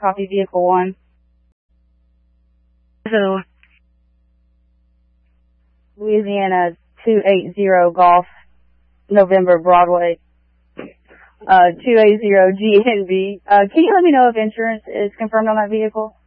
Copy vehicle 1. Who? Louisiana 280 Golf, November Broadway, 280 GNB. Can you let me know if insurance is confirmed on that vehicle?